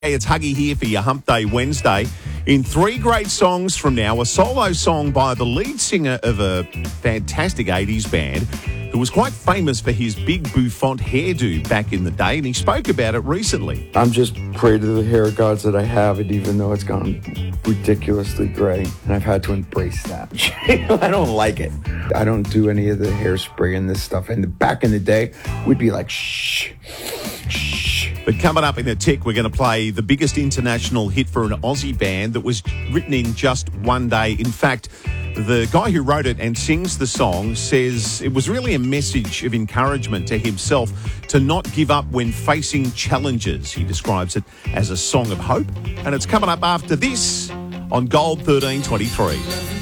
Hey, it's Huggy here for your Hump Day Wednesday. In 3 great songs from now, a solo song by the lead singer of a fantastic 80s band who was quite famous for his big bouffant hairdo back in the day, and he spoke about it recently. I'm just prey to the hair gods that I have it, even though it's gone ridiculously gray, and I've had to embrace that. I don't like it. I don't do any of the hairspray and this stuff. And back in the day, we'd be like, shh. But coming up in a tick, we're going to play the biggest international hit for an Aussie band that was written in just one day. In fact, the guy who wrote it and sings the song says it was really a message of encouragement to himself to not give up when facing challenges. He describes it as a song of hope. And it's coming up after this on Gold 1323.